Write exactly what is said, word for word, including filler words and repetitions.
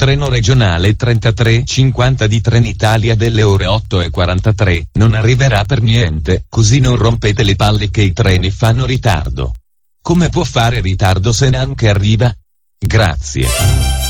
treno regionale trentatré cinquanta di Trenitalia delle ore otto e quarantatré, non arriverà per niente, così non rompete le palle che i treni fanno ritardo. Come può fare ritardo se neanche arriva? Grazie.